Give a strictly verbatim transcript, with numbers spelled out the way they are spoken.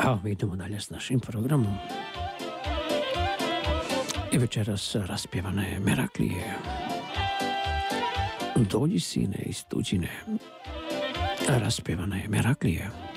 A mi idemo dalje s našim programom. I večeras raspjevane Meraklije. Dođi sine iz tuđine. Raspjevane Meraklije.